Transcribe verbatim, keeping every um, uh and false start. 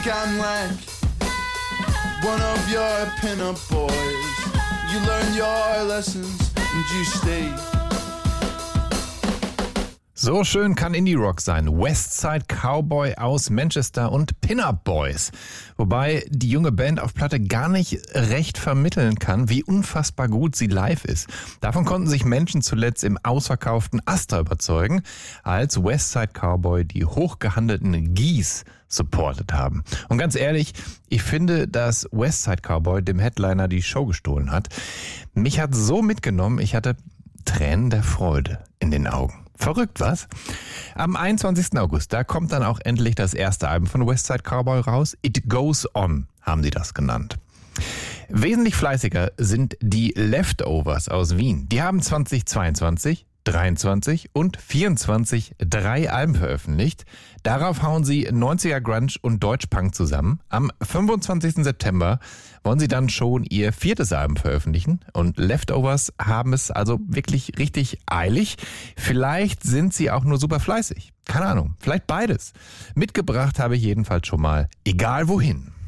think I'm like one of your pin-up boys. You learn your lessons and you stay. So schön kann Indie-Rock sein. Westside Cowboy aus Manchester und Pin-Up Boys. Wobei die junge Band auf Platte gar nicht recht vermitteln kann, wie unfassbar gut sie live ist. Davon konnten sich Menschen zuletzt im ausverkauften Astra überzeugen, als Westside Cowboy die hochgehandelten Geese supportet haben. Und ganz ehrlich, ich finde, dass Westside Cowboy dem Headliner die Show gestohlen hat. Mich hat so mitgenommen, ich hatte Tränen der Freude in den Augen. Verrückt, was? Am einundzwanzigsten August, da kommt dann auch endlich das erste Album von Westside Cowboy raus. It Goes On, haben sie das genannt. Wesentlich fleißiger sind die Leftovers aus Wien. Die haben zweitausendzweiundzwanzig, dreiundzwanzig und vierundzwanzig drei Alben veröffentlicht. Darauf hauen sie neunziger Grunge und Deutschpunk zusammen. Am fünfundzwanzigsten September wollen sie dann schon ihr viertes Album veröffentlichen. Und Leftovers haben es also wirklich richtig eilig. Vielleicht sind sie auch nur super fleißig. Keine Ahnung, vielleicht beides. Mitgebracht habe ich jedenfalls schon mal Egal wohin.